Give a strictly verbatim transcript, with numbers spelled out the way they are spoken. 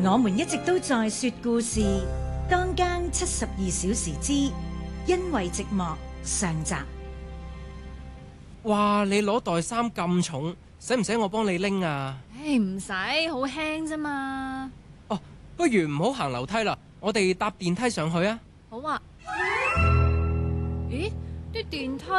我們一直都在說故事，當間七十二小時之因為寂寞上集。 哇！你攞袋衫咁重，使唔使我幫你拎啊？ 唉，唔使，好輕啫嘛。 哦，不如唔好行樓梯啦，我哋搭電梯上去啊。 好啊。咦？啲電梯